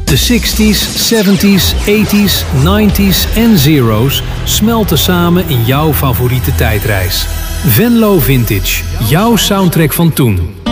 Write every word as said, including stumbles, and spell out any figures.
De zestig's, zeventig's, tachtig's, negentig's en zero's smelten samen in jouw favoriete tijdreis. Venlo Vintage, jouw soundtrack van toen.